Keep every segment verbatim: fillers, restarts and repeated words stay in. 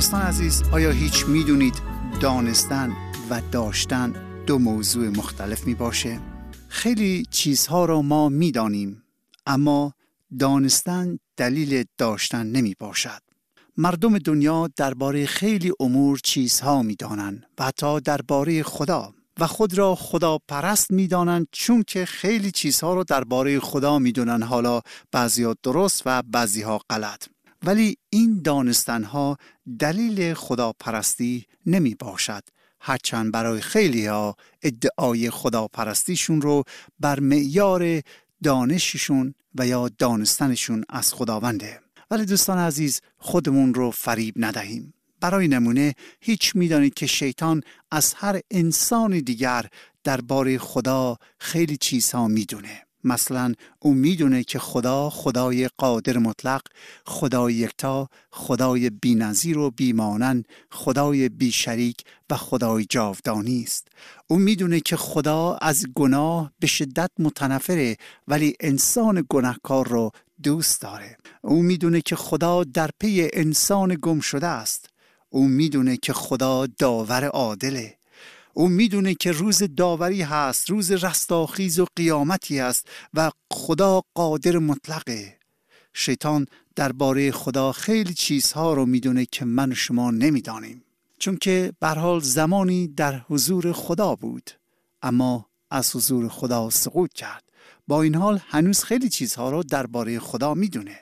دوستان عزیز، آیا هیچ میدونید دانستن و داشتن دو موضوع مختلف می باشه؟ خیلی چیزها را ما میدانیم، اما دانستن دلیل داشتن نمی باشد. مردم دنیا درباره خیلی امور چیزها میدانند و حتی درباره خدا و خود را خدا پرست میدانند، چون که خیلی چیزها را درباره خدا میدونن، حالا بعضی‌ها درست و بعضی‌ها غلط. ولی این دانستنها دلیل خدا پرستی نمی باشد، هرچند برای خیلی ها ادعای خدا پرستیشون رو بر معیار دانششون و یا دانستنشون از خداونده. ولی دوستان عزیز، خودمون رو فریب ندهیم. برای نمونه، هیچ میدانید که شیطان از هر انسان دیگر درباره خدا خیلی چیزها میدونه. مثلا او میدونه که خدا خدای قادر مطلق، خدای یکتا، خدای بی‌نظیر و بی‌مانند، خدای بی شریک و خدای جاودانی است. او میدونه که خدا از گناه به شدت متنفره، ولی انسان گناهکار رو دوست داره. او میدونه که خدا در پی انسان گم شده است. او میدونه که خدا داور عادله. او میدونه که روز داوری هست، روز رستاخیز و قیامتی هست و خدا قادر مطلقه. شیطان درباره خدا خیلی چیزها رو میدونه که من و شما نمیدانیم، چون که به هر حال زمانی در حضور خدا بود اما از حضور خدا سقوط کرد. با این حال هنوز خیلی چیزها رو درباره خدا میدونه.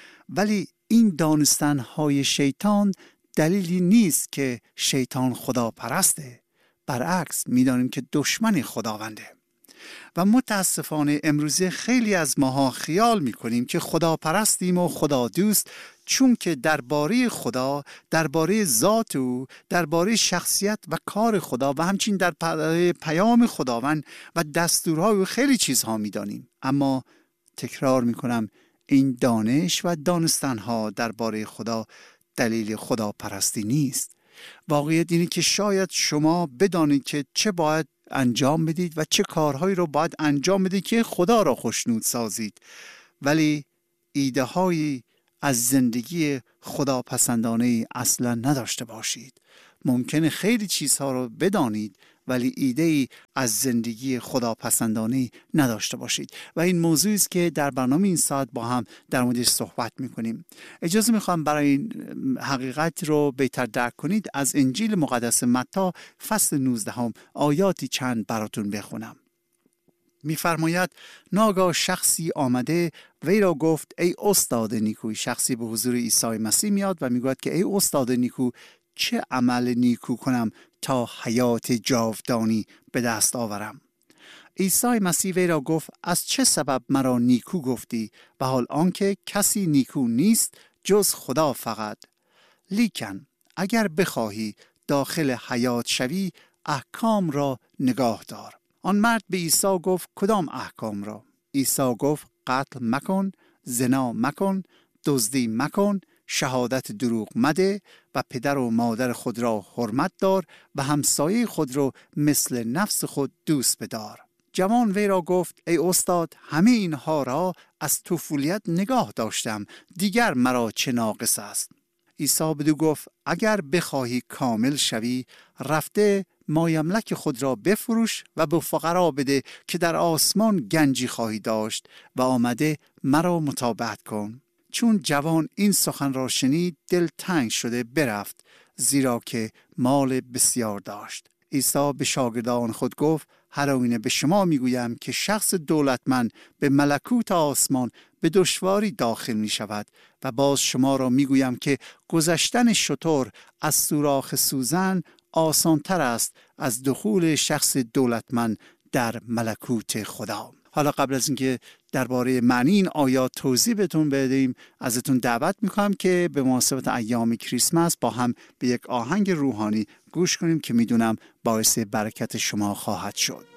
ولی این دانستنهای شیطان دلیلی نیست که شیطان خدا پرسته. برعکس، میدانیم که دشمن خداونده. و متاسفانه امروزه خیلی از ماها خیال میکنیم که خدا پرستیم و خدا دوست، چون که درباره خدا، درباره ذات او، درباره شخصیت و کار خدا و همچنین در پیام خداوند و دستورهای او خیلی چیزها میدانیم. اما تکرار میکنم، این دانش و دانستنها درباره خدا دلیل خدا پرستی نیست. واقعیت اینه که شاید شما بدانید که چه باید انجام بدید و چه کارهایی رو باید انجام بدید که خدا را خوشنود سازید، ولی ایده هایی از زندگی خدا پسندانه اصلا نداشته باشید. ممکنه خیلی چیزها رو بدانید ولی ایده‌ای از زندگی خدا پسندانه نداشته باشید. و این موضوعی است که در برنامه این ساعت با هم در موردش صحبت می‌کنیم. اجازه می‌خوام برای این حقیقت رو بهتر درک کنید از انجیل مقدس متی فصل نوزده هم آیاتی چند براتون بخونم. می‌فرماید ناگاه شخصی آمده وی را گفت ای استاد نیکو. شخصی به حضور عیسی مسیح میاد و میگوید که ای استاد نیکو، چه عمل نیکو کنم تا حیات جاودانی به دست آورم؟ عیسی مسیح وی را گفت از چه سبب مرا نیکو گفتی؟ و حال آنکه کسی نیکو نیست جز خدا فقط. لیکن اگر بخواهی داخل حیات شوی، احکام را نگاه دار. آن مرد به عیسی گفت کدام احکام را؟ عیسی گفت قتل مکن، زنا مکن، دزدی مکن، شهادت دروغ مده و پدر و مادر خود را حرمت دار و همسایه خود را مثل نفس خود دوست بدار. جوان وی را گفت ای استاد، همه اینها را از طفولیت نگاه داشتم، دیگر مرا چه ناقص است؟ عیسی بدو گفت اگر بخواهی کامل شوی، رفته مایملک خود را بفروش و به فقرا بده که در آسمان گنجی خواهی داشت و آمده مرا متابعت کن. چون جوان این سخن را شنید، دل تنگ شده برفت، زیرا که مال بسیار داشت. عیسی به شاگردان خود گفت هرآینه به شما میگویم که شخص دولتمند به ملکوت آسمان به دشواری داخل می شود. و باز شما را میگویم که گذشتن شتر از سوراخ سوزن آسان تر است از دخول شخص دولتمند در ملکوت خدا. حالا قبل از اینکه درباره معنی این آیات توضیح بهتون بدیم، ازتون دعوت میکنم که به مناسبت ایام کریسمس با هم به یک آهنگ روحانی گوش کنیم که میدونم باعث برکت شما خواهد شد.